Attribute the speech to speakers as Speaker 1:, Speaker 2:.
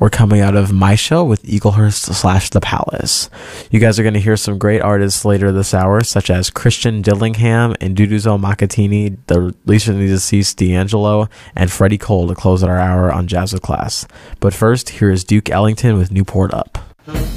Speaker 1: we're coming out of My Show with Eaglehurst / The Palace. You guys are going to hear some great artists later this hour, such as Christian Dillingham and Duduzo Makatini, the recently deceased D'Angelo, and Freddie Cole to close out our hour on Jazz with Class. But first, here is Duke Ellington with Newport Up.